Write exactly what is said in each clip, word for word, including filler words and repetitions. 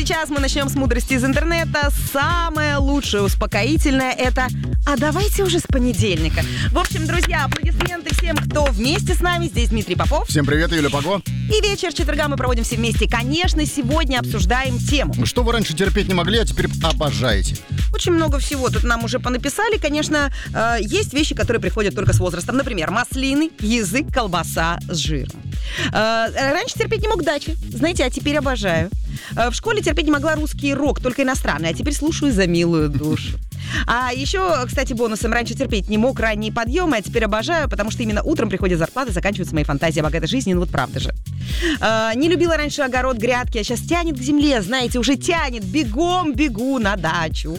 сейчас мы начнем с мудрости из интернета. Самое лучшее успокоительное — это «а давайте уже с понедельника». В общем, друзья, аплодисменты всем, кто вместе с нами. Здесь Дмитрий Попов. Всем привет, Юля Паго. И вечер четверга мы проводим все вместе. Конечно, сегодня обсуждаем тему. Что вы раньше терпеть не могли, а теперь обожаете? Очень много всего тут нам уже понаписали. Конечно, э, есть вещи, которые приходят только с возрастом. Например, маслины, язык, колбаса с жиром. Э, раньше терпеть не мог дачи. Знаете, а теперь обожаю. Э, в школе терпеть не могла русский рок, только иностранный. А теперь слушаю за милую душу. А еще, кстати, бонусом: раньше терпеть не мог ранние подъемы, а теперь обожаю, потому что именно утром приходит зарплата, заканчиваются мои фантазии о богатой жизни. Ну вот правда же. А, не любила раньше огород, грядки, а сейчас тянет к земле, знаете, уже тянет. Бегом бегу на дачу.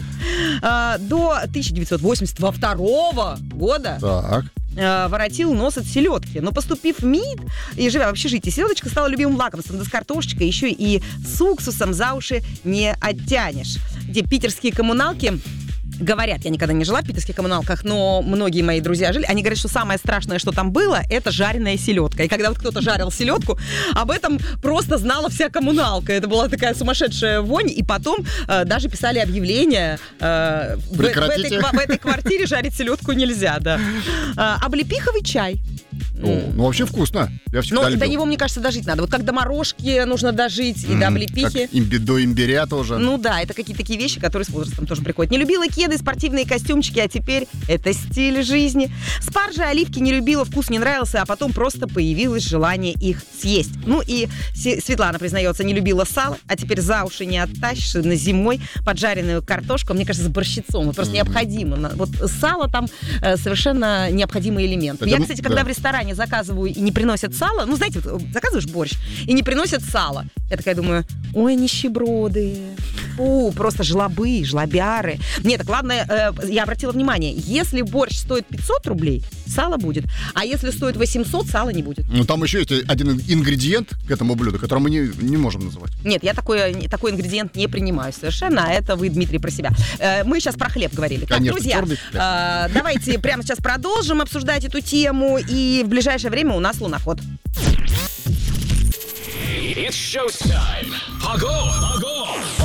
А, до тысяча девятьсот восемьдесят второго года Так. воротил нос от селедки. Но поступив в МИД и живя в общежитии, селедочка стала любимым лакомством. Да с картошечкой еще и с уксусом за уши не оттянешь. Где питерские коммуналки говорят, я никогда не жила в питерских коммуналках, но многие мои друзья жили, они говорят, что самое страшное, что там было, это жареная селедка. И когда вот кто-то жарил селедку, об этом просто знала вся коммуналка. Это была такая сумасшедшая вонь. И потом э, даже писали объявления, э, в, в, этой, в этой квартире жарить селедку нельзя, да. Э, облепиховый чай. О, ну, вообще вкусно. Я всегда Но любил. до него, мне кажется, дожить надо. Вот как до морожки нужно дожить, и mm, до облепихи. Как имби, до имбиря тоже. Ну да, это какие-то такие вещи, которые с возрастом тоже приходят. Не любила кеды, спортивные костюмчики, а теперь это стиль жизни. Спаржи, оливки не любила, вкус не нравился, а потом просто появилось желание их съесть. Ну и Светлана признается, не любила сало, а теперь за уши не оттащишь на зимой поджаренную картошку. Мне кажется, с борщицом. Вот просто mm-hmm. необходимо. Вот сало там э, совершенно необходимый элемент. Это, Я, кстати, когда да. в ресторане заказываю и не приносят сало, ну, знаете, вот заказываешь борщ и не приносят сало. Я такая думаю, ой, нищеброды, фу, просто жлобы, жлобяры. Нет, так ладно, э, я обратила внимание, если борщ стоит пятьсот рублей, сало будет, а если стоит восемьсот, сала не будет. Ну, там еще есть один ингредиент к этому блюду, который мы не, не можем называть. Нет, я такой, такой ингредиент не принимаю совершенно, а это вы, Дмитрий, про себя. Э, мы сейчас про хлеб говорили. Конечно, так, друзья, э, давайте прямо сейчас продолжим обсуждать эту тему, и в ближайшее время у нас луноход. It's showtime. Ого! Ого!